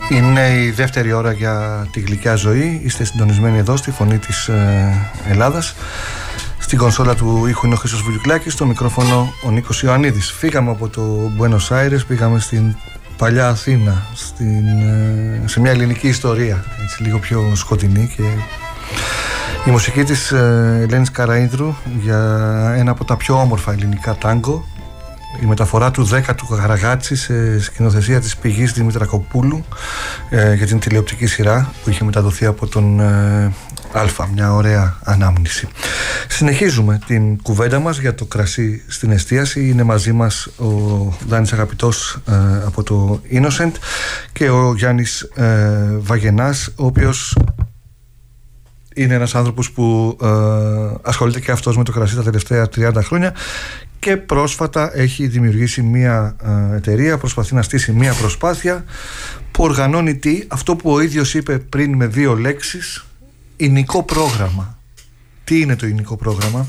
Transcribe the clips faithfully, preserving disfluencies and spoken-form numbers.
Είναι η δεύτερη ώρα για τη γλυκιά ζωή. Είστε συντονισμένοι εδώ στη Φωνή της ε, Ελλάδας. Στην κονσόλα του ήχου είναι ο Χρήστος Βουλιουκλάκης, στο μικρόφωνο ο Νίκος Ιωαννίδης. Φύγαμε από το Μπουένος Άιρες, πήγαμε στην παλιά Αθήνα, στην, ε, σε μια ελληνική ιστορία, έτσι, λίγο πιο σκοτεινή, και η μουσική της ε, Ελένης Καραΐνδρου για ένα από τα πιο όμορφα ελληνικά τάγκο, η μεταφορά του δέκατου Καραγάτση σε σκηνοθεσία της Πηγής Δημητρακοπούλου ε, για την τηλεοπτική σειρά που είχε μεταδοθεί από τον ε, Αλφα. Μια ωραία ανάμνηση. Συνεχίζουμε την κουβέντα μας για το κρασί στην εστίαση. Είναι μαζί μας ο Δάνης Αγαπητός ε, από το Innocent και ο Γιάννης ε, Βαγενάς, ο οποίος είναι ένας άνθρωπος που ε, ασχολείται και αυτός με το κρασί τα τελευταία τριάντα χρόνια και πρόσφατα έχει δημιουργήσει μια ε, εταιρεία, προσπαθεί να στήσει μια προσπάθεια που οργανώνει τι, αυτό που ο ίδιος είπε πριν με δύο λέξεις, ηνικό πρόγραμμα. Τι είναι το ηνικό πρόγραμμα?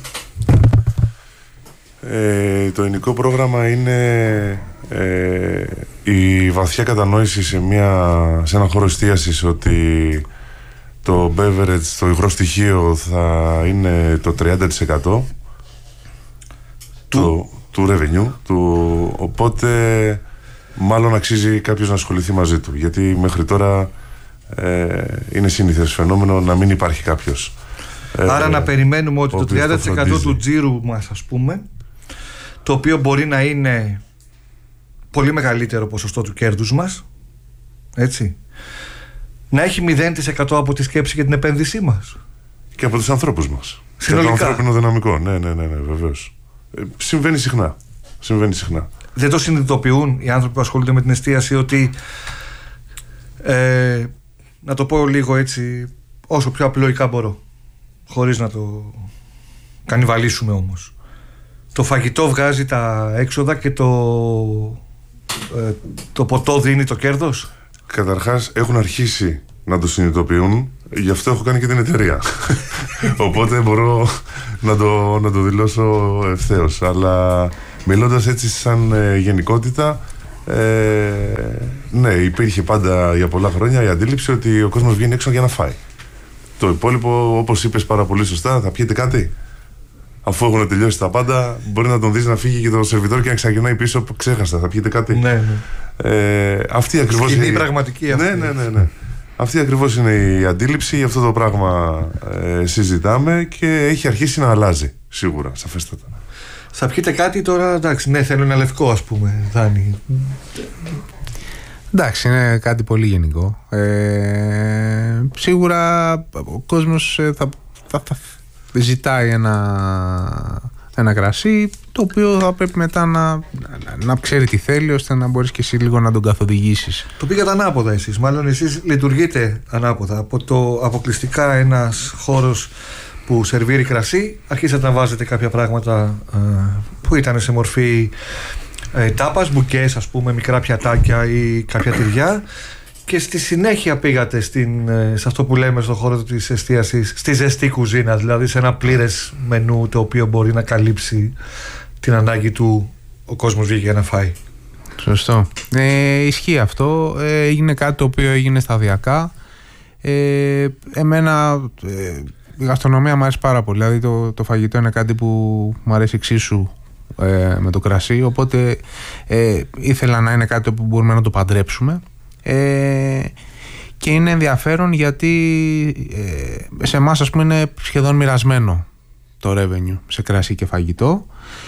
Ε, το ηνικό πρόγραμμα είναι ε, η βαθιά κατανόηση σε, μια, σε ένα χώρο εστίασης ότι το beverage, το υγρό στοιχείο θα είναι το τριάντα τοις εκατό του, του revenue του, οπότε μάλλον αξίζει κάποιος να ασχοληθεί μαζί του, γιατί μέχρι τώρα ε, είναι σύνηθες φαινόμενο να μην υπάρχει κάποιος. Άρα ε, να περιμένουμε ότι το τριάντα τοις εκατό το του τζίρου μας, ας πούμε, το οποίο μπορεί να είναι πολύ μεγαλύτερο ποσοστό του κέρδους μας, έτσι, να έχει μηδέν τοις εκατό από τη σκέψη και την επένδυσή μας. Και από τους ανθρώπους μας. Συνολικά. Και το ανθρώπινο δυναμικό. Ναι, ναι, ναι, ναι, βεβαίως. Ε, συμβαίνει συχνά. Συμβαίνει συχνά. Δεν το συνειδητοποιούν οι άνθρωποι που ασχολούνται με την εστίαση ότι, ε, να το πω λίγο έτσι, όσο πιο απλοϊκά μπορώ, χωρίς να το κανιβαλίσουμε όμως, το φαγητό βγάζει τα έξοδα και το, ε, το ποτό δίνει το κέρδος. Καταρχάς έχουν αρχίσει να το συνειδητοποιούν, γι' αυτό έχω κάνει και την εταιρεία. Οπότε μπορώ να το, να το δηλώσω ευθέως. Αλλά μιλώντας έτσι σαν ε, γενικότητα, ε, ναι, υπήρχε πάντα για πολλά χρόνια η αντίληψη ότι ο κόσμος βγαίνει έξω για να φάει. Το υπόλοιπο, όπως είπες πάρα πολύ σωστά, θα πιείτε κάτι? Αφού έχουν τελειώσει τα πάντα, μπορεί να τον δεις να φύγει και το σερβιτόρ και να ξεκινάει πίσω. Ξέχαστα, θα πιείτε κάτι? Ναι, ναι. Ε, αυτή ακριβώς είναι η η πραγματική αυτή. Ναι, ναι, ναι, ναι. Αυτή ακριβώς είναι η αντίληψη, για αυτό το πράγμα ε, συζητάμε και έχει αρχίσει να αλλάζει, σίγουρα, σαφέστατα. Θα πιείτε κάτι τώρα? Εντάξει, ναι, θέλω ένα λευκό, ας πούμε, Δάνη. Εντάξει, είναι κάτι πολύ γενικό. Ε, σίγουρα ο κόσμος θα, θα, θα ζητάει ένα, ένα κρασί, το οποίο θα πρέπει μετά να, να, να ξέρει τι θέλει, ώστε να μπορείς και εσύ λίγο να τον καθοδηγήσεις. Το πήγατε ανάποδα εσείς. Μάλλον εσείς λειτουργείτε ανάποδα. Από το αποκλειστικά ένας χώρος που σερβίρει κρασί, αρχίσατε να βάζετε κάποια πράγματα ε, που ήταν σε μορφή ε, τάπας, μπουκές, ας πούμε, μικρά πιατάκια ή κάποια τυριά, και στη συνέχεια πήγατε στην, σε αυτό που λέμε στον χώρο της εστίασης, στη ζεστή κουζίνα, δηλαδή σε ένα πλήρες μενού το οποίο μπορεί να καλύψει την ανάγκη του ο κόσμος βγήκε για να φάει. Σωστό. Ε, ισχύει αυτό. Ε, έγινε κάτι το οποίο έγινε σταδιακά. Ε, εμένα ε, η γαστρονομία μου αρέσει πάρα πολύ. Δηλαδή το, το φαγητό είναι κάτι που μου αρέσει εξίσου ε, με το κρασί. Οπότε ε, ήθελα να είναι κάτι που μπορούμε να το παντρέψουμε. Ε, και είναι ενδιαφέρον γιατί ε, σε εμάς, ας πούμε, είναι σχεδόν μοιρασμένο το revenue σε κρασί και φαγητό.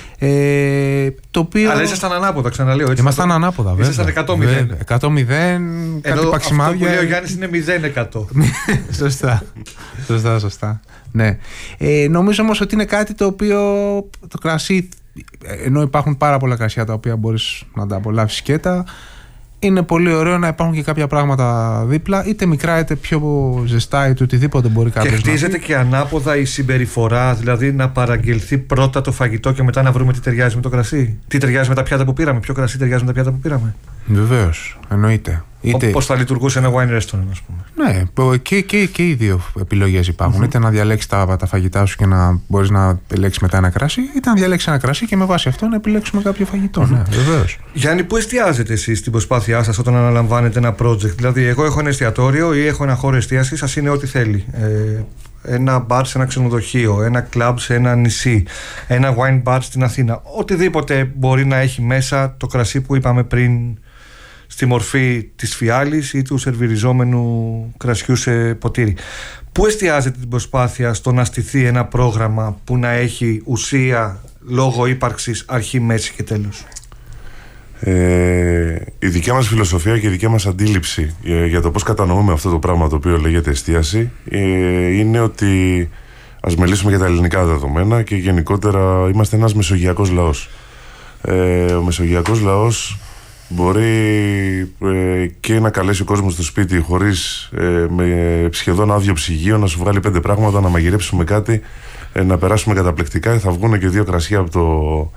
Ε, το οποίο... Αλλά ήσασταν ανάποδα, ξαναλέω. Έτσι, ήμασταν το... ανάποδα, βέβαια. Ήσασταν εκατό μηδέν. εκατό μηδέν, κάτι παξιμάδια. Αυτό που λέει ο Γιάννης είναι μηδέν εκατό. Σωστά. Σωστά, σωστά. Ναι. Ε, νομίζω όμως ότι είναι κάτι το οποίο το κρασί, ενώ υπάρχουν πάρα πολλά κρασιά τα οποία μπορείς να τα απολαύσεις σκέτα, είναι πολύ ωραίο να υπάρχουν και κάποια πράγματα δίπλα, είτε μικρά είτε πιο ζεστά, είτε οτιδήποτε μπορεί κάποιος να πει. Και χτίζεται και ανάποδα η συμπεριφορά, δηλαδή να παραγγελθεί πρώτα το φαγητό και μετά να βρούμε τι ταιριάζει με το κρασί. Τι ταιριάζει με τα πιάτα που πήραμε, ποιο κρασί ταιριάζει με τα πιάτα που πήραμε. Βεβαίως, εννοείται. Είτε... Πώς θα λειτουργούσε ένα wine restaurant, ας πούμε. Ναι, και, και, και οι δύο επιλογές υπάρχουν. Mm-hmm. Είτε να διαλέξεις τα, τα φαγητά σου και να μπορείς να επιλέξεις μετά ένα κρασί, είτε να διαλέξεις ένα κρασί και με βάση αυτό να επιλέξουμε κάποιο φαγητό. Mm-hmm. Ναι, βεβαίως. Γιάννη, πού εστιάζετε εσείς στην προσπάθειά σας όταν αναλαμβάνετε ένα project? Δηλαδή, εγώ έχω ένα εστιατόριο ή έχω ένα χώρο εστίασης, σας είναι ό,τι θέλει. Ε, ένα μπαρ σε ένα ξενοδοχείο, ένα κλαμπ σε ένα νησί, ένα wine bar στην Αθήνα. Οτιδήποτε μπορεί να έχει μέσα το κρασί που είπαμε πριν, στη μορφή της φιάλης ή του σερβιριζόμενου κρασιού σε ποτήρι. Πού εστιάζετε την προσπάθεια στο να στηθεί ένα πρόγραμμα που να έχει ουσία, λόγω ύπαρξης, αρχή, μέση και τέλος? Ε, η δικιά μας φιλοσοφία και η δικιά μας αντίληψη ε, για το πώς κατανοούμε αυτό το πράγμα το οποίο λέγεται εστίαση ε, είναι ότι ας μιλήσουμε για τα ελληνικά δεδομένα και γενικότερα είμαστε ένας μεσογειακός λαός. Ε, ο μεσογειακός λαός μπορεί ε, και να καλέσει ο κόσμος στο σπίτι χωρίς ε, με σχεδόν άδειο ψυγείο να σου βγάλει πέντε πράγματα, να μαγειρέψουμε κάτι, ε, να περάσουμε καταπληκτικά, θα βγουν και δύο κρασιά από το,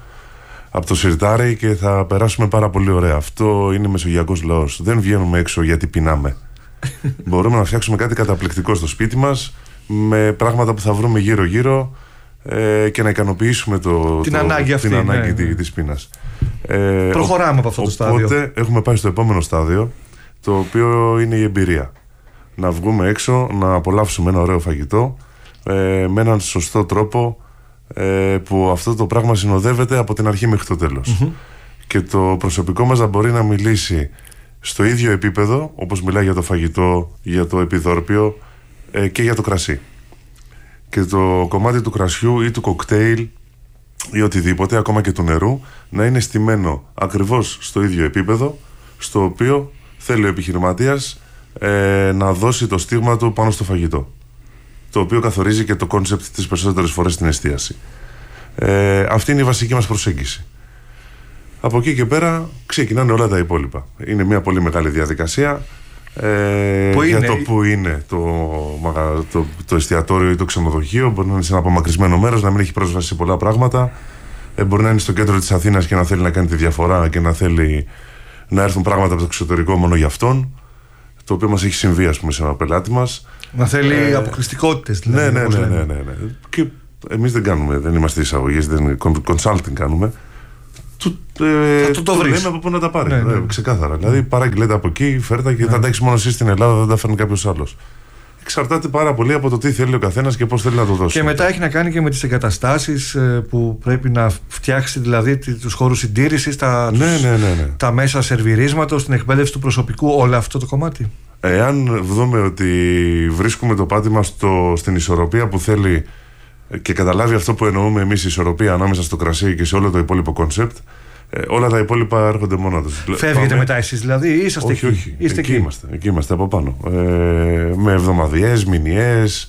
από το σιρτάρι και θα περάσουμε πάρα πολύ ωραία. Αυτό είναι μεσογειακός λαός. Δεν βγαίνουμε έξω γιατί πεινάμε. Μπορούμε να φτιάξουμε κάτι καταπληκτικό στο σπίτι μας με πράγματα που θα βρούμε γύρω-γύρω ε, και να ικανοποιήσουμε το, την το, ανάγκη, αυτή, την ανάγκη ναι, ναι. της πείνας. Ε, Προχωράμε από αυτό το στάδιο. Οπότε έχουμε πάει στο επόμενο στάδιο, το οποίο είναι η εμπειρία. Να βγούμε έξω, να απολαύσουμε ένα ωραίο φαγητό ε, με έναν σωστό τρόπο ε, που αυτό το πράγμα συνοδεύεται από την αρχή μέχρι το τέλος. Mm-hmm. Και το προσωπικό μας να μπορεί να μιλήσει στο ίδιο επίπεδο, όπως μιλάει για το φαγητό, για το επιδόρπιο ε, και για το κρασί. Και το κομμάτι του κρασιού ή του κοκτέιλ ή οτιδήποτε, ακόμα και του νερού, να είναι στημένο ακριβώς στο ίδιο επίπεδο, στο οποίο θέλει ο επιχειρηματίας ε, να δώσει το στίγμα του πάνω στο φαγητό, το οποίο καθορίζει και το κόνσεπτ τις περισσότερες φορές στην εστίαση. Ε, αυτή είναι η βασική μας προσέγγιση. Από εκεί και πέρα ξεκινάνε όλα τα υπόλοιπα. Είναι μια πολύ μεγάλη διαδικασία ε, για το που είναι το, το, το εστιατόριο ή το ξενοδοχείο. Μπορεί να είναι σε ένα απομακρυσμένο μέρος, να μην έχει πρόσβαση σε πολλά πράγματα. Ε, μπορεί να είναι στο κέντρο της Αθήνας και να θέλει να κάνει τη διαφορά και να θέλει να έρθουν πράγματα από το εξωτερικό μόνο για αυτόν. Το οποίο μας έχει συμβεί, ας πούμε, σε ένα πελάτη μας. Να θέλει ε, αποκλειστικότητες, δηλαδή. Ναι, ναι, ναι, ναι, ναι, ναι. Και εμείς δεν κάνουμε, δεν είμαστε εισαγωγές, δεν consulting κάνουμε. Του, ε, θα το, το βρεις. Λέμε από πού να τα πάρει. Ναι, ναι. Ε, ξεκάθαρα. Δηλαδή, παράγγελτε από εκεί, φέρτα και ναι. θα τα έχεις μόνο εσύ στην Ελλάδα, δεν τα φέρνει κάποιος άλλος. Εξαρτάται πάρα πολύ από το τι θέλει ο καθένας και πώς θέλει να το δώσει. Και μετά έχει να κάνει και με τις εγκαταστάσεις που πρέπει να φτιάξει, δηλαδή τους χώρους συντήρησης, τα, ναι, ναι, ναι, ναι. τα μέσα σερβιρίσματος, την εκπαίδευση του προσωπικού, όλο αυτό το κομμάτι. Εάν δούμε ότι βρίσκουμε το πάτημα στο, στην ισορροπία που θέλει και καταλάβει αυτό που εννοούμε εμείς, η ισορροπία ανάμεσα στο κρασί και σε όλο το υπόλοιπο κόνσεπτ, ε, όλα τα υπόλοιπα έρχονται μόνα τους. Φεύγετε Πάμε... μετά εσείς δηλαδή ή είσαστε όχι, εκεί? όχι, Είστε εκεί, εκεί. Είμαστε, εκεί είμαστε από πάνω. Ε, με εβδομαδιαίες, μηνιαίες,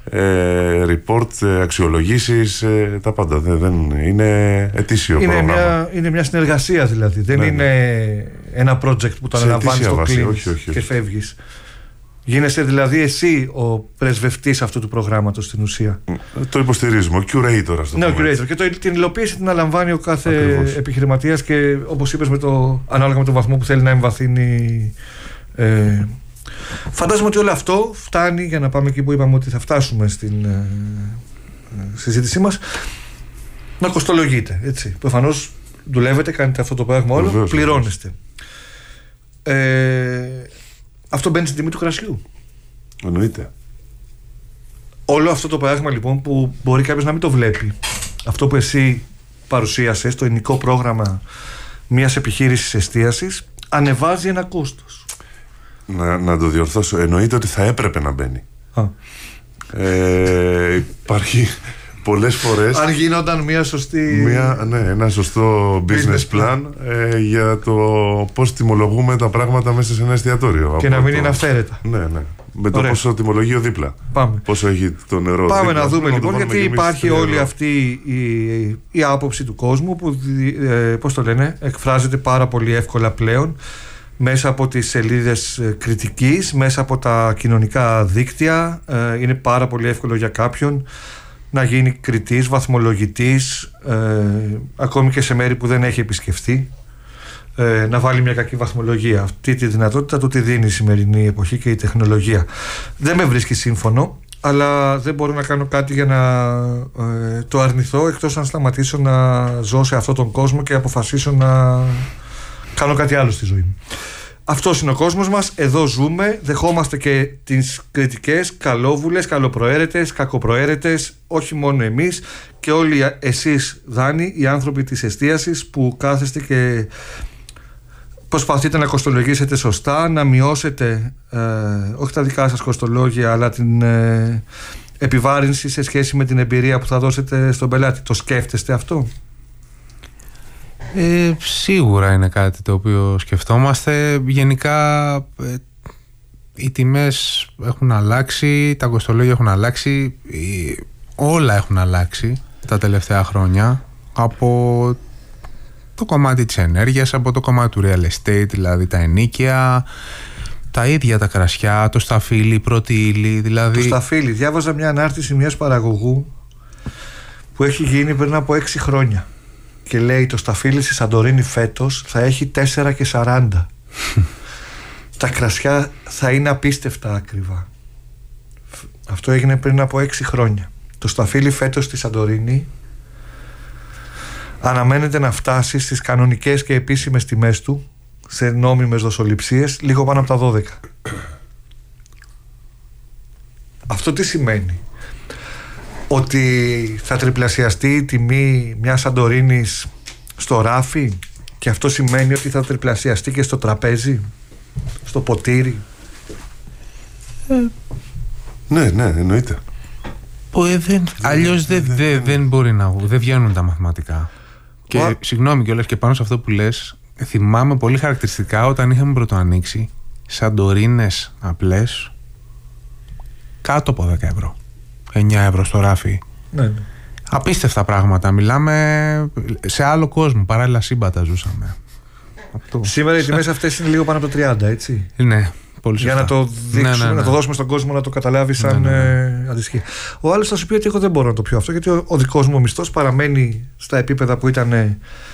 ε, report, ε, αξιολογήσεις, ε, τα πάντα. Δεν, δεν είναι ετήσιο είναι πρόγραμμα. Μια, είναι μια συνεργασία δηλαδή. Δεν ναι, είναι ναι. ένα project που το αναλαμβάνεις, το κλείνεις και φεύγεις. Γίνεσαι δηλαδή εσύ ο πρεσβευτής αυτού του προγράμματος στην ουσία. Το υποστηρίζουμε, ο curator, ας το ναι, πούμε. ο curator. Και το, την υλοποίηση την αναλαμβάνει ο κάθε Ακριβώς. επιχειρηματίας και όπως είπες, με το, ανάλογα με τον βαθμό που θέλει να εμβαθύνει. Ε, φαντάζομαι ότι όλο αυτό φτάνει για να πάμε εκεί που είπαμε ότι θα φτάσουμε στην ε, συζήτησή μας. Να κοστολογείτε, έτσι. Προφανώς δουλεύετε, κάνετε αυτό το πράγμα όλο, βεβαίως, πληρώνεστε. Ε, αυτό μπαίνει στην τιμή του κρασιού. Εννοείται. Όλο αυτό το πράγμα λοιπόν που μπορεί κάποιος να μην το βλέπει, αυτό που εσύ παρουσίασες, το ελληνικό πρόγραμμα μιας επιχείρησης εστίασης, ανεβάζει ένα κόστος. Να, να το διορθώσω. Εννοείται ότι θα έπρεπε να μπαίνει. Α. Ε, υπάρχει πολλές φορές. Αν γίνονταν μια σωστή. Μια, ναι, ένα σωστό business plan ε, για το πώς τιμολογούμε τα πράγματα μέσα σε ένα εστιατόριο. Και να μην το... είναι αυθαίρετα. Ναι, ναι. Με το Ωραία. Πόσο τιμολογείο δίπλα. Πάμε. Πόσο έχει το νερό. Πάμε δίπλα. να δούμε να λοιπόν, γιατί υπάρχει όλη αυτή η, η άποψη του κόσμου που, ε, πώς το λένε, εκφράζεται πάρα πολύ εύκολα πλέον μέσα από τις σελίδες κριτικής, μέσα από τα κοινωνικά δίκτυα. Ε, είναι πάρα πολύ εύκολο για κάποιον να γίνει κριτής, βαθμολογητής, ε, ακόμη και σε μέρη που δεν έχει επισκεφτεί. ε, να βάλει μια κακή βαθμολογία. Αυτή τη δυνατότητα του τη δίνει η σημερινή εποχή και η τεχνολογία. Δεν με βρίσκει σύμφωνο, αλλά δεν μπορώ να κάνω κάτι για να ε, το αρνηθώ, εκτός αν σταματήσω να ζω σε αυτόν τον κόσμο και αποφασίσω να κάνω κάτι άλλο στη ζωή μου. Αυτός είναι ο κόσμος μας, εδώ ζούμε, δεχόμαστε και τις κριτικές, καλόβουλες, καλοπροαίρετες, κακοπροαίρετες, όχι μόνο εμείς και όλοι εσείς Δάνη, οι άνθρωποι της εστίασης που κάθεστε και προσπαθείτε να κοστολογήσετε σωστά, να μειώσετε ε, όχι τα δικά σας κοστολόγια αλλά την ε, επιβάρυνση σε σχέση με την εμπειρία που θα δώσετε στον πελάτη. Το σκέφτεστε αυτό? Ε, σίγουρα είναι κάτι το οποίο σκεφτόμαστε. Γενικά ε, οι τιμές έχουν αλλάξει, τα κοστολόγια έχουν αλλάξει, ε, όλα έχουν αλλάξει τα τελευταία χρόνια, από το κομμάτι της ενέργειας, από το κομμάτι του real estate, δηλαδή τα ενοίκια, τα ίδια τα κρασιά, το σταφύλι, η πρώτη ύλη, δηλαδή... Το σταφύλι, διάβαζα μια ανάρτηση μιας παραγωγού που έχει γίνει πριν από έξι χρόνια και λέει το σταφύλι στη Σαντορίνη φέτος θα έχει τέσσερα και σαράντα. Τα κρασιά θα είναι απίστευτα ακριβά. Αυτό έγινε πριν από έξι χρόνια. Το σταφύλι φέτος στη Σαντορίνη αναμένεται να φτάσει στις κανονικές και επίσημες τιμές του, σε νόμιμες δοσοληψίες, λίγο πάνω από τα δώδεκα. Αυτό τι σημαίνει? Ότι θα τριπλασιαστεί η τιμή μιας Σαντορίνης στο ράφι, και αυτό σημαίνει ότι θα τριπλασιαστεί και στο τραπέζι, στο ποτήρι. Ε, ναι, ναι, εννοείται. Ε, δεν, αλλιώς δεν, δεν, δεν, δεν μπορεί να δεν βγαίνουν τα μαθηματικά. Και What? Συγγνώμη κιόλας, και πάνω σε αυτό που λες, θυμάμαι πολύ χαρακτηριστικά όταν είχαμε πρωτοανοίξει Σαντορίνες απλές κάτω από δέκα ευρώ, εννιά ευρώ στο ράφι. Ναι, ναι. Απίστευτα πράγματα. Μιλάμε σε άλλο κόσμο, παράλληλα σύμπατα ζούσαμε. Αυτό. Σήμερα οι τιμές αυτές είναι λίγο πάνω από το τριάντα, έτσι. Ναι, πολύ σωστά. Για να το δείξουμε, ναι, ναι, ναι. να το δώσουμε στον κόσμο να το καταλάβει σαν ναι, ναι, ναι. Ε, αντιστοιχεία. Ο άλλος θα σου πει ότι εγώ δεν μπορώ να το πιω αυτό, γιατί ο, ο δικός μου μισθός παραμένει στα επίπεδα που ήταν ε,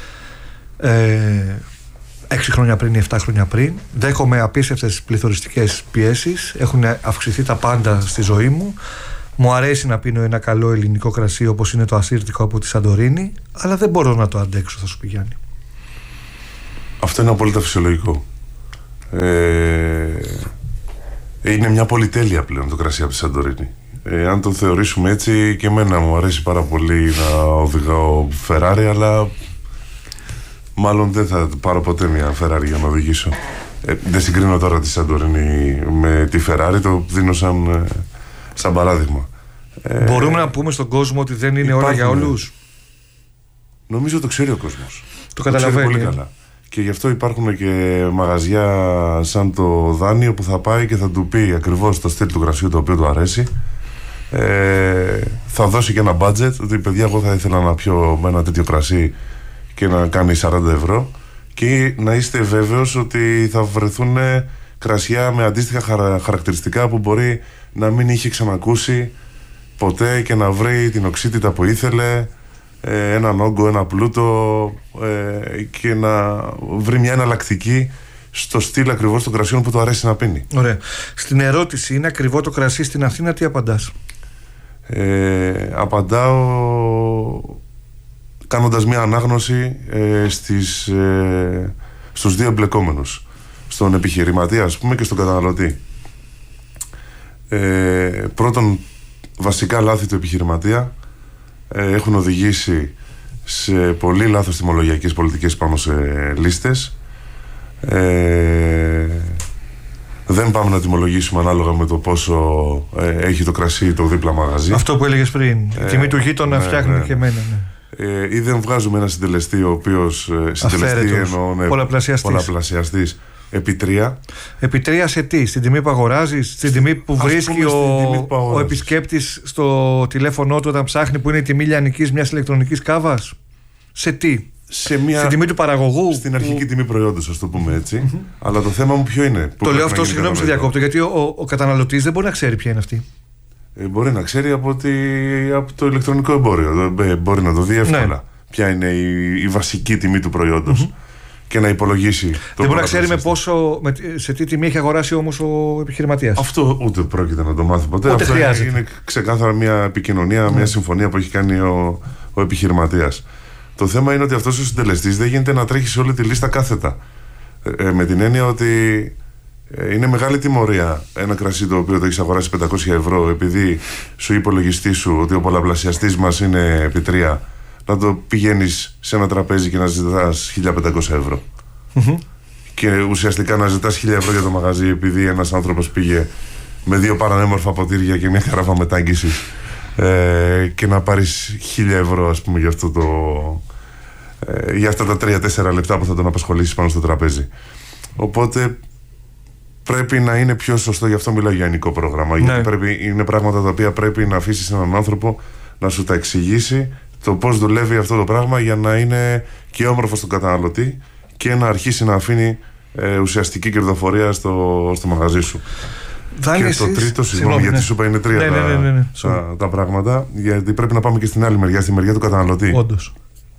έξι χρόνια πριν ή επτά χρόνια πριν. Δέχομαι απίστευτες πληθωριστικές πιέσεις. Έχουν αυξηθεί τα πάντα στη ζωή μου. Μου αρέσει να πίνω ένα καλό ελληνικό κρασί όπως είναι το ασύρτικο από τη Σαντορίνη, αλλά δεν μπορώ να το αντέξω, θα σου πει Γιάννη. Αυτό είναι απόλυτα φυσιολογικό. Ε, είναι μια πολυτέλεια πλέον το κρασί από τη Σαντορίνη. Ε, αν το θεωρήσουμε έτσι, και εμένα μου αρέσει πάρα πολύ να οδηγάω Ferrari, αλλά μάλλον δεν θα πάρω ποτέ μια Ferrari για να οδηγήσω. Ε, δεν συγκρίνω τώρα τη Σαντορίνη με τη Ferrari, το δίνω σαν, σαν παράδειγμα. Μπορούμε ε, να πούμε στον κόσμο ότι δεν είναι υπάρχουν, όλα για όλους. Νομίζω το ξέρει ο κόσμος. Το καταλαβαίνει. Το ξέρει πολύ καλά. Και γι' αυτό υπάρχουν και μαγαζιά σαν το Δάνειο που θα πάει και θα του πει ακριβώς το στυλ του κρασιού το οποίο του αρέσει. Ε, θα δώσει και ένα budget, ότι παιδιά, εγώ θα ήθελα να πιω με ένα τέτοιο κρασί και να κάνει σαράντα ευρώ, και να είστε βέβαιος ότι θα βρεθούν κρασιά με αντίστοιχα χαρα, χαρακτηριστικά που μπορεί να μην είχε ξανακούσει ποτέ και να βρει την οξύτητα που ήθελε, έναν όγκο, ένα πλούτο, ε, και να βρει μια εναλλακτική στο στυλ ακριβώς των κρασιών που του αρέσει να πίνει. Ωραία. Στην ερώτηση είναι ακριβό το κρασί στην Αθήνα, τι απαντάς? Ε, απαντάω κάνοντας μια ανάγνωση ε, στις, ε, στους δύο εμπλεκόμενους, στον επιχειρηματία ας πούμε και στον καταναλωτή. Ε, πρώτον, βασικά λάθη του επιχειρηματία ε, έχουν οδηγήσει σε πολύ λάθος τιμολογιακές πολιτικές πάνω σε λίστες. Ε, δεν πάμε να τιμολογήσουμε ανάλογα με το πόσο ε, έχει το κρασί το δίπλα μαγαζί. Αυτό που έλεγες πριν, η τιμή ε, του γείτονα ναι, φτιάχνει ναι, και εμένα, ναι. Ε, ή δεν βγάζουμε ένα συντελεστή ο οποίος ε, συντελεστή εννοώ ναι, πολλαπλασιαστής. πολλαπλασιαστής επί τρία. Επί τρία σε τι? Στην τιμή που αγοράζεις, στην τιμή που βρίσκει ο, ο επισκέπτης στο τηλέφωνο του όταν ψάχνει, που είναι η τιμή λιανικής μιας ηλεκτρονικής κάβας? Σε τι? Σε μια... Στην τιμή του παραγωγού. Στην αρχική που... τιμή προϊόντος, ας το πούμε έτσι. Mm-hmm. Αλλά το θέμα μου ποιο είναι? Το λέω αυτό, συγγνώμη σε διακόπτω, γιατί ο, ο, ο καταναλωτής δεν μπορεί να ξέρει ποια είναι αυτή. Ε, μπορεί να ξέρει από, τη, από το ηλεκτρονικό εμπόριο. Ε, μπορεί να το δει εύκολα. Ναι. Ποια είναι η, η βασική τιμή του προϊόντος. Mm-hmm. και να υπολογίσει. Δεν μπορεί να ξέρει με πόσο, με, σε τι τιμή έχει αγοράσει όμως ο επιχειρηματίας. Αυτό ούτε πρόκειται να το μάθει ποτέ. Ούτε Αυτό χρειάζεται. Είναι ξεκάθαρα μια επικοινωνία, μια συμφωνία που έχει κάνει ο, ο επιχειρηματίας. Το θέμα είναι ότι αυτός ο συντελεστής δεν γίνεται να τρέχει σε όλη τη λίστα κάθετα. Ε, με την έννοια ότι ε, είναι μεγάλη τιμωρία ένα κρασί το οποίο το έχεις αγοράσει πεντακόσια ευρώ, επειδή σου υπολογιστή σου ότι ο πολλαπλασιαστής μας είναι επί τρία, να το πηγαίνεις σε ένα τραπέζι και να ζητάς χίλια πεντακόσια ευρώ. Mm-hmm. Και ουσιαστικά να ζητάς χίλια ευρώ για το μαγαζί, επειδή ένας άνθρωπος πήγε με δύο παρανέμορφα ποτήρια και μια καράφα μετάγγισης, ε, και να πάρεις χίλια ευρώ, ας πούμε, για αυτό το. Ε, για αυτά τα τρία τέσσερα λεπτά που θα τον απασχολήσεις πάνω στο τραπέζι. Οπότε πρέπει να είναι πιο σωστό, γι' αυτό μιλάω για γενικό πρόγραμμα. Ναι. Γιατί πρέπει, είναι πράγματα τα οποία πρέπει να αφήσεις έναν άνθρωπο να σου τα εξηγήσει το πώς δουλεύει αυτό το πράγμα, για να είναι και όμορφο στον καταναλωτή και να αρχίσει να αφήνει ε, ουσιαστική κερδοφορία στο, στο μαγαζί σου. Δάλη, και εσείς... το τρίτο, συγγνώμη, γιατί σου είπα είναι τρία ναι, τα, ναι, ναι, ναι. τα, τα πράγματα, γιατί πρέπει να πάμε και στην άλλη μεριά, στη μεριά του καταναλωτή. Όντως.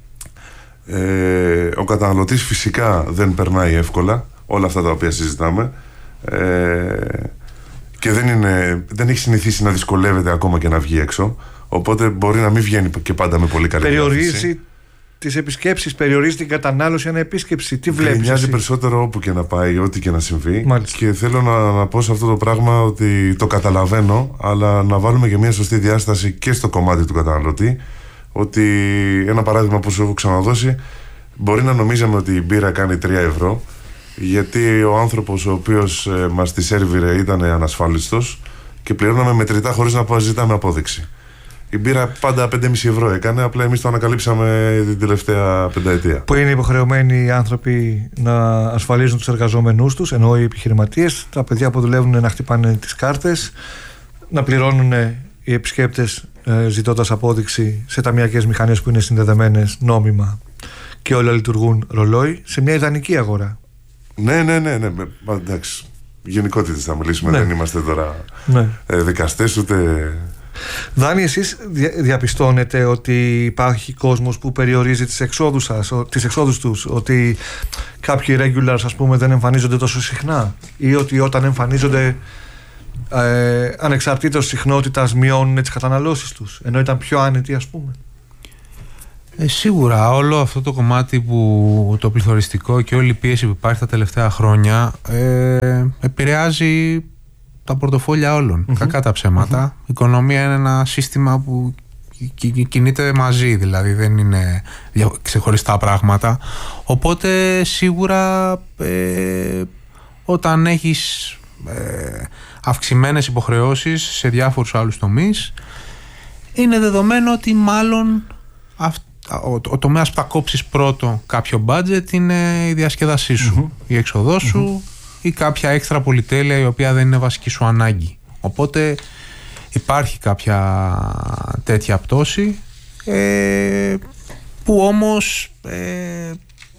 Ε, ο καταναλωτής φυσικά δεν περνάει εύκολα όλα αυτά τα οποία συζητάμε, ε, και δεν, είναι, δεν έχει συνηθίσει να δυσκολεύεται ακόμα και να βγει έξω, οπότε μπορεί να μην βγαίνει και πάντα με πολύ καλή περιορίζει διάθεση. Τις επισκέψεις, περιορίζει την κατανάλωση ανά επίσκεψη. Τι βλέπεις? Μοιάζει περισσότερο όπου και να πάει, ό,τι και να συμβεί. Μάλιστα. Και θέλω να, να πω σε αυτό το πράγμα ότι το καταλαβαίνω, αλλά να βάλουμε και μια σωστή διάσταση και στο κομμάτι του καταναλωτή. Ότι ένα παράδειγμα που σου έχω ξαναδώσει, μπορεί να νομίζαμε ότι η μπύρα κάνει τρία ευρώ, γιατί ο άνθρωπος ο οποίος ε, μας τη σέρβιρε ήταν ανασφάλιστος και πληρώναμε μετρητά χωρίς να ζητάμε απόδειξη. Η μπύρα πάντα πέντε κόμμα πέντε ευρώ έκανε, απλά εμείς το ανακαλύψαμε την τελευταία πενταετία. Που είναι υποχρεωμένοι οι άνθρωποι να ασφαλίζουν τους εργαζόμενούς τους, ενώ οι επιχειρηματίες, τα παιδιά που δουλεύουν να χτυπάνε τις κάρτες, να πληρώνουν οι επισκέπτες ε, ζητώντας απόδειξη σε ταμιακές μηχανές που είναι συνδεδεμένες νόμιμα και όλα λειτουργούν ρολόι, σε μια ιδανική αγορά. Ναι, ναι, ναι, ναι. Μα, εντάξει. Γενικότητες θα μιλήσουμε, ναι. Δεν είμαστε τώρα ναι. ε, δικαστές ούτε. Δάνη, εσείς διαπιστώνετε ότι υπάρχει κόσμος που περιορίζει τις εξόδους σας, τις εξόδους τους, ότι κάποιοι regulars, ας πούμε, δεν εμφανίζονται τόσο συχνά, ή ότι όταν εμφανίζονται ε, ανεξαρτήτως συχνότητας μειώνουν τις καταναλώσεις τους, ενώ ήταν πιο άνετοι, ας πούμε? Ε, σίγουρα όλο αυτό το κομμάτι που το πληθωριστικό και όλη η πίεση που υπάρχει τα τελευταία χρόνια ε, επηρεάζει τα πορτοφόλια όλων. Mm-hmm. Κακά τα ψέματα. Mm-hmm. Η οικονομία είναι ένα σύστημα που κινείται μαζί, δηλαδή δεν είναι ξεχωριστά πράγματα. Οπότε σίγουρα ε, όταν έχεις ε, αυξημένες υποχρεώσεις σε διάφορους άλλους τομείς, είναι δεδομένο ότι μάλλον αυτό Ο, ο τομέας που θα κόψεις πρώτο κάποιο budget είναι η διασκέδασή σου, mm-hmm. η έξοδό σου mm-hmm. ή κάποια έξτρα πολυτέλεια η οποία δεν είναι βασική σου ανάγκη. Οπότε υπάρχει κάποια τέτοια πτώση, ε, που όμως ε,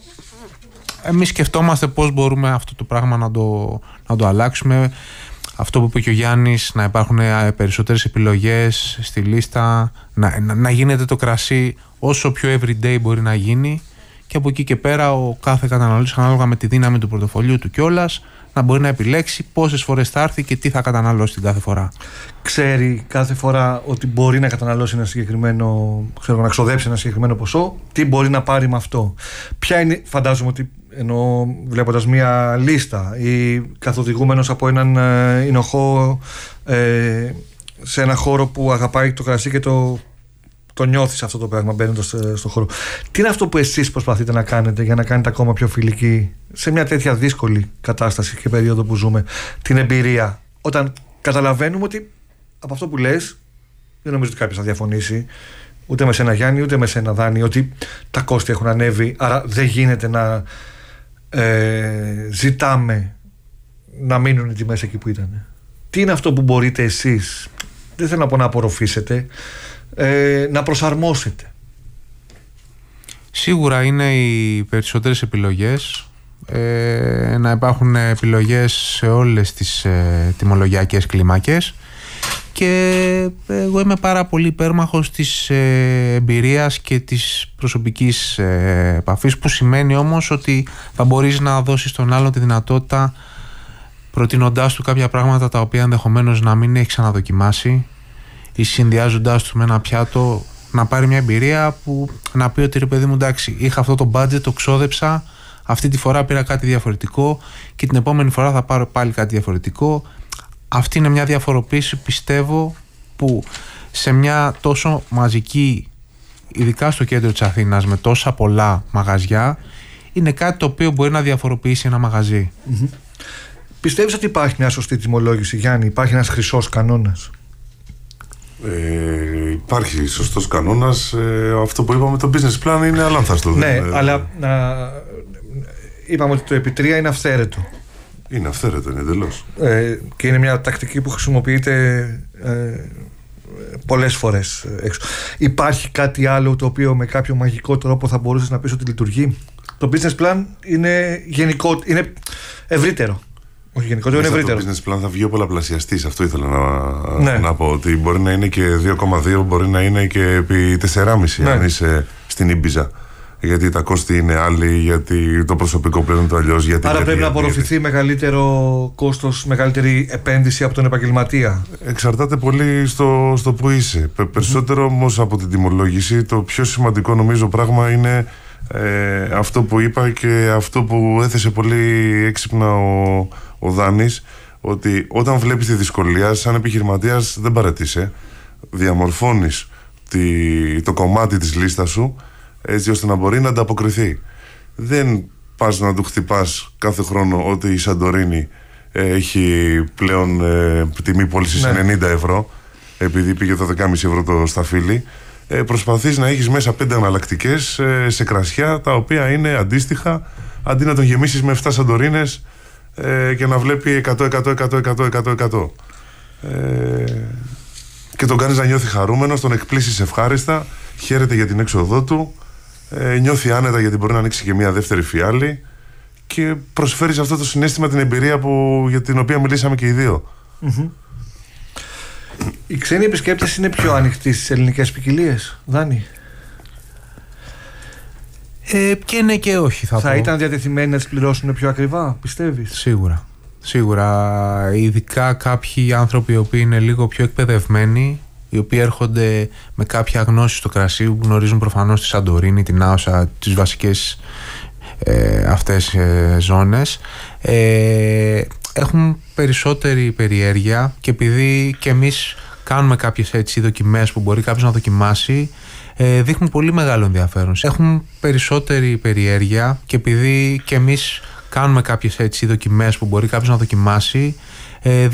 εμείς σκεφτόμαστε πώς μπορούμε αυτό το πράγμα να το, να το αλλάξουμε. Αυτό που είπε και ο Γιάννης, να υπάρχουν περισσότερες επιλογές στη λίστα, να, να, να γίνεται το κρασί όσο πιο everyday μπορεί να γίνει, και από εκεί και πέρα ο κάθε καταναλωτής, ανάλογα με τη δύναμη του πορτοφολιού του κιόλας, να μπορεί να επιλέξει πόσες φορές θα έρθει και τι θα καταναλώσει την κάθε φορά. Ξέρει κάθε φορά ότι μπορεί να καταναλώσει ένα συγκεκριμένο, ξέρω, να ξοδέψει ένα συγκεκριμένο ποσό, τι μπορεί να πάρει με αυτό. Ποια είναι, φαντάζομαι ότι, ενώ βλέποντας μία λίστα ή καθοδηγούμενος από έναν ε, εινοχό ε, σε ένα χώρο που αγαπάει το κρασί και το, το νιώθεις αυτό το πράγμα μπαίνοντας στο, στο χώρο. Τι είναι αυτό που εσείς προσπαθείτε να κάνετε για να κάνετε ακόμα πιο φιλική σε μια τέτοια δύσκολη κατάσταση και περίοδο που ζούμε την εμπειρία, όταν καταλαβαίνουμε ότι από αυτό που λες, δεν νομίζω ότι κάποιος θα διαφωνήσει, ούτε με σένα Γιάννη, ούτε με σένα Δάνη, ότι τα κόστη έχουν ανέβει, άρα δεν γίνεται να ε, ζητάμε να μείνουν οι τιμές εκεί που ήταν. Τι είναι αυτό που μπορείτε εσείς, δεν θέλω να πω να απορροφήσετε, ε, να προσαρμόσετε? Σίγουρα είναι οι περισσότερες επιλογές, ε, να υπάρχουν επιλογές σε όλες τις ε, τιμολογιακές κλίμακες, Και εγώ είμαι πάρα πολύ υπέρμαχος της ε, εμπειρίας και της προσωπικής ε, επαφής, που σημαίνει όμως ότι θα μπορείς να δώσεις στον άλλον τη δυνατότητα, προτείνοντάς του κάποια πράγματα τα οποία ενδεχομένως να μην έχει ξαναδοκιμάσει, ή συνδυάζοντάς του με ένα πιάτο, να πάρει μια εμπειρία που να πει ότι ρε παιδί μου, εντάξει, είχα αυτό το budget, το ξόδεψα, αυτή τη φορά πήρα κάτι διαφορετικό και την επόμενη φορά θα πάρω πάλι κάτι διαφορετικό. Αυτή είναι μια διαφοροποίηση, πιστεύω, που σε μια τόσο μαζική, ειδικά στο κέντρο της Αθήνας, με τόσα πολλά μαγαζιά, είναι κάτι το οποίο μπορεί να διαφοροποιήσει ένα μαγαζί. Mm-hmm. Πιστεύεις ότι υπάρχει μια σωστή τιμολόγηση, Γιάννη? Υπάρχει ένας χρυσός κανόνας? Ε, υπάρχει σωστός κανόνας. Ε, αυτό που είπαμε, το business plan είναι αλάνθαστο. Ναι, ε, αλλά να... είπαμε ότι το επί τρία είναι αυθαίρετο. Είναι αυθαίρετο, είναι εντελώς. Ε, και είναι μια τακτική που χρησιμοποιείται ε, πολλές φορές έξω. Υπάρχει κάτι άλλο το οποίο με κάποιο μαγικό τρόπο θα μπορούσες να πεις ότι λειτουργεί? Το business plan είναι γενικό, είναι ευρύτερο. Όχι γενικότερο, είναι ευρύτερο. Το business plan θα βγει ο πολλαπλασιαστής. Αυτό ήθελα να, ναι. να πω. Ότι μπορεί να είναι και δύο κόμμα δύο, μπορεί να είναι και επί τέσσερα κόμμα πέντε, ναι, αν είσαι στην Ήμπιζα. Γιατί τα κόστη είναι άλλοι, γιατί το προσωπικό πλέον είναι το αλλιώς. Γιατί άρα πρέπει να απορροφηθεί γιατί... μεγαλύτερο κόστος, μεγαλύτερη επένδυση από τον επαγγελματία. Εξαρτάται πολύ στο, στο που είσαι. Περισσότερο mm-hmm. όμως από την τιμολόγηση, το πιο σημαντικό νομίζω πράγμα είναι ε, αυτό που είπα και αυτό που έθεσε πολύ έξυπνα ο, ο Δάνης, ότι όταν βλέπεις τη δυσκολία, σαν επιχειρηματίας δεν παρατήσει. Διαμορφώνεις τη, το κομμάτι της λίστας σου, έτσι ώστε να μπορεί να ανταποκριθεί. Δεν πας να του χτυπάς κάθε χρόνο ότι η Σαντορίνη ε, έχει πλέον ε, τιμή πώλησης ναι. ενενήντα ευρώ, επειδή πήγε το δέκα κόμμα πέντε ευρώ το σταφύλι. Ε, προσπαθείς να έχεις μέσα πέντε εναλλακτικές ε, σε κρασιά, τα οποία είναι αντίστοιχα, αντί να τον γεμίσεις με επτά Σαντορίνες ε, και να βλέπει εκατό, εκατό, εκατό, εκατό, εκατό, εκατό. Ε, και τον κάνεις να νιώθει χαρούμενος, τον εκπλήσεις ευχάριστα, χαίρεται για την έξοδό του, ε, νιώθει άνετα γιατί μπορεί να ανοίξει και μια δεύτερη φιάλη και προσφέρεις αυτό το συναίσθημα, την εμπειρία που, για την οποία μιλήσαμε και οι δύο. Mm-hmm. Οι ξένοι επισκέπτες είναι πιο ανοιχτοί στις ελληνικές ποικιλίες, Δάνη? Ε, και ναι και όχι, θα, θα πω. ήταν διατεθειμένοι να τις πληρώσουν πιο ακριβά, πιστεύεις? Σίγουρα. Σίγουρα, ειδικά κάποιοι άνθρωποι οι οποίοι είναι λίγο πιο εκπαιδευμένοι, οι οποίοι έρχονται με κάποια γνώση στο κρασί, που γνωρίζουν προφανώς τη Σαντορίνη, την Άωσα, τις βασικές ε, αυτές ε, ζώνες, ε, έχουν περισσότερη περιέργεια, και επειδή και εμείς κάνουμε κάποιες έτσι δοκιμές που μπορεί κάποιος να δοκιμάσει, ε, δείχνουν πολύ μεγάλο ενδιαφέρον. Έχουν περισσότερη περιέργεια, και επειδή και εμείς κάνουμε κάποιες έτσι δοκιμές που μπορεί κάποιος να δοκιμάσει, ε,